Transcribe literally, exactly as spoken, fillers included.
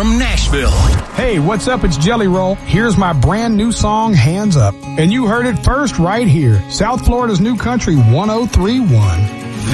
from Nashville. Hey, what's up? It's Jelly Roll. Here's my brand new song, Hands Up. And you heard it first right here. South Florida's New Country one oh three point one.